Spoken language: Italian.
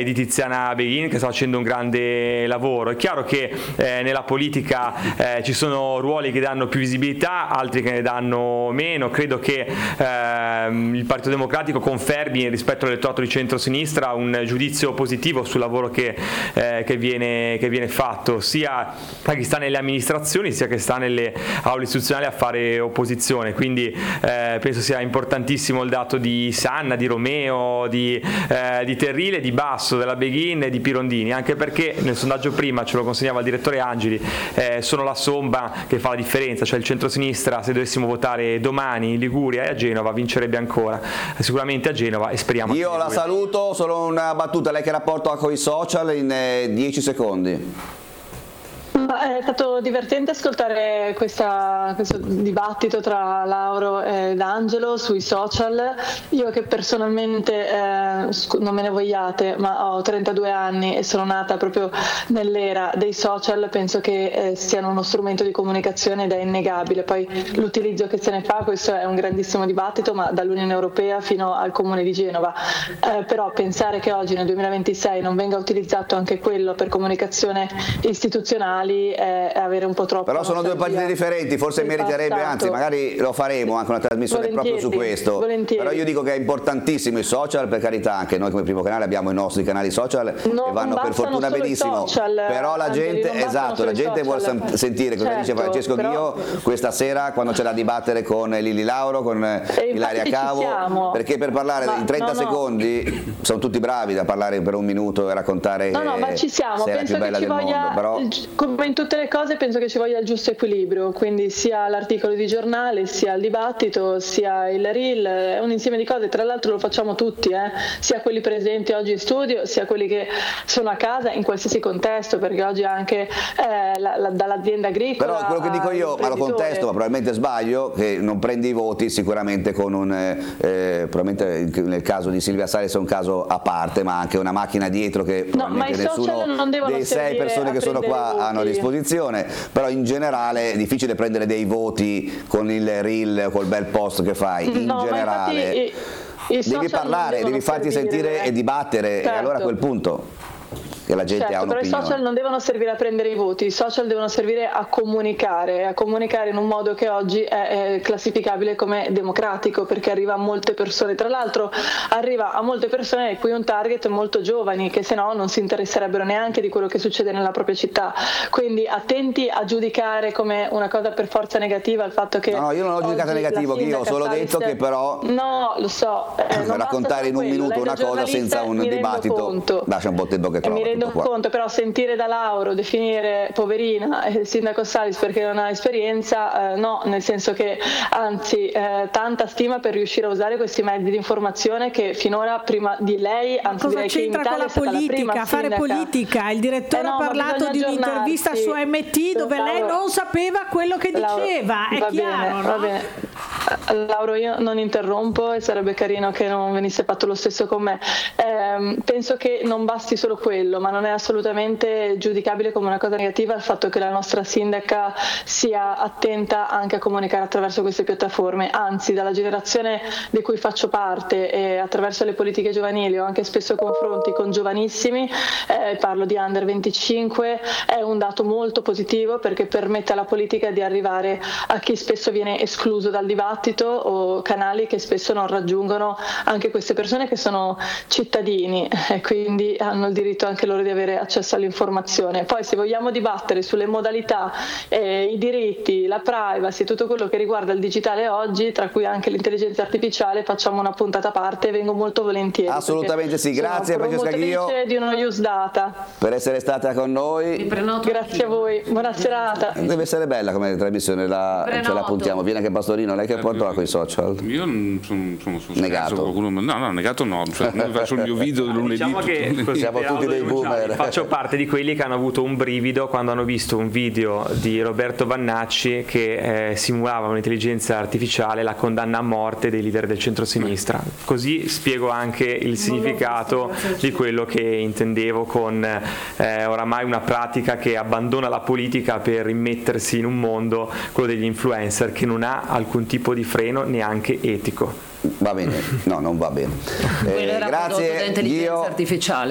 di Tiziana Beghin, che sta facendo un grande lavoro. È chiaro che nella politica ci sono ruoli che danno più visibilità, altri che ne danno meno. Credo che il Partito Democratico confermi rispetto all'elettorato di centrosinistra un giudizio positivo sul lavoro che viene fatto, sia da chi sta nelle amministrazioni sia che sta nelle aule istituzionali a fare opposizione. Quindi penso sia importantissimo il dato di Sanna, di Romeo, di Terrile, di Basso, della Beghin e di Pirondini, anche perché nel sondaggio prima ce lo consegnava il direttore Angeli, sono la somma che fa la differenza, cioè il centrosinistra, se dovessimo votare domani in Liguria e a Genova, vincerebbe ancora sicuramente a Genova, e speriamo. Io la saluto, solo una battuta: lei che rapporto ha con i social in 10 secondi? È stato divertente ascoltare questo dibattito tra Lauro ed Angelo sui social. Io che personalmente, non me ne vogliate, ma ho 32 anni e sono nata proprio nell'era dei social, penso che siano uno strumento di comunicazione ed è innegabile. Poi l'utilizzo che se ne fa, questo è un grandissimo dibattito, ma dall'Unione Europea fino al Comune di Genova. Però pensare che oggi nel 2026 non venga utilizzato anche quello per comunicazione istituzionali è avere un po' troppo. Però sono due partite differenti, forse meriterebbe, anzi magari lo faremo anche una trasmissione proprio su questo. Però io dico che è importantissimo i social, per carità, anche noi come primo canale abbiamo i nostri canali social e vanno per fortuna benissimo, però la gente, esatto, la gente vuole sentire cosa dice Francesco Ghio questa sera quando c'è da dibattere con Lili Lauro, con Ilaria Cavo, perché per parlare in 30 secondi sono tutti bravi da parlare per un minuto e raccontare ma ci siamo, la più bella del mondo, però come in tutte le cose penso che ci voglia il giusto equilibrio, quindi sia l'articolo di giornale, sia il dibattito, sia il reel, è un insieme di cose. Tra l'altro lo facciamo tutti, sia quelli presenti oggi in studio, sia quelli che sono a casa in qualsiasi contesto, perché oggi anche dall'azienda agricola. Però quello che dico io, ma lo contesto, ma probabilmente sbaglio, che non prendi i voti sicuramente con probabilmente nel caso di Silvia Salis è un caso a parte, ma anche una macchina dietro che probabilmente nessuno dei 6 persone che sono qua hanno a disposizione, però in generale è difficile prendere dei voti con il reel, col bel post che fai, in generale devi parlare, devi farti sentire e dibattere, e allora a quel punto che la gente ha un'opinione. Però i social non devono servire a prendere i voti, i social devono servire a comunicare in un modo che oggi è classificabile come democratico, perché arriva a molte persone. Tra l'altro arriva a molte persone e qui un target molto giovani, che se no non si interesserebbero neanche di quello che succede nella propria città. Quindi attenti a giudicare come una cosa per forza negativa il fatto che... No, io non ho giudicato negativo, io ho solo detto che però... No, lo so. raccontare in un minuto una cosa senza un dibattito lascia un po' il tempo che trova. Mi rendo conto, però sentire da Lauro definire poverina il sindaco Salis perché non ha esperienza, no, nel senso che anzi tanta stima per riuscire a usare questi mezzi di informazione che finora prima di lei, anzi direi che in Italia è stata la prima fare politica. Il direttore ha parlato di un'intervista su MT dove lei non sapeva quello che diceva, è chiaro, no? Va bene. Lauro, io non interrompo e sarebbe carino che non venisse fatto lo stesso con me. Penso che non basti solo quello, ma non è assolutamente giudicabile come una cosa negativa il fatto che la nostra sindaca sia attenta anche a comunicare attraverso queste piattaforme. Anzi, dalla generazione di cui faccio parte e attraverso le politiche giovanili ho anche spesso confronti con giovanissimi, parlo di under 25, è un dato molto positivo perché permette alla politica di arrivare a chi spesso viene escluso dal dibattito o canali che spesso non raggiungono anche queste persone che sono cittadini e quindi hanno il diritto anche loro di avere accesso all'informazione. Poi se vogliamo dibattere sulle modalità, i diritti, la privacy, tutto quello che riguarda il digitale oggi, tra cui anche l'intelligenza artificiale, facciamo una puntata a parte e vengo molto volentieri. Assolutamente sì, grazie Francesca Ghio di uno News Data per essere stata con noi. Grazie a voi, buona serata. Deve essere bella come trasmissione, ce la puntiamo. Viene anche Pastorino, lei che porta con i social? Io non sono negato. No, negato no, cioè, faccio il mio video del lunedì. Diciamo che siamo tutti dei boomer. Faccio parte di quelli che hanno avuto un brivido quando hanno visto un video di Roberto Vannacci che simulava un'intelligenza artificiale, la condanna a morte dei leader del centrosinistra. Così spiego anche il significato di quello che intendevo con oramai una pratica che abbandona la politica per immettersi in un mondo, quello degli influencer, che non ha alcun tipo di freno neanche etico. Va bene, no, non va bene. Quello era prodotto da intelligenza artificiale.